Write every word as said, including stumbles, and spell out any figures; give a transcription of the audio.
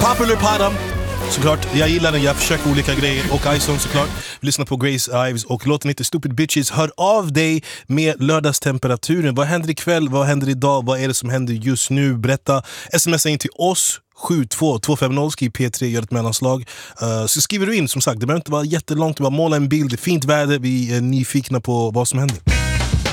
Popular Padam. Såklart, jag gillar den, jag försöker olika grejer. Och Ison såklart, vi lyssnar på Grace Ives och låten heter Stupid Bitches. Hör av dig med lördagstemperaturen. Vad händer ikväll, vad händer idag, vad är det som händer just nu? Berätta, smsa in till oss sju två två fem noll, skriv P tre, gör ett mellanslag. uh, Så skriver du in, som sagt, det behöver inte vara jättelångt, bara måla en bild, det är fint väder, vi är nyfikna på vad som händer.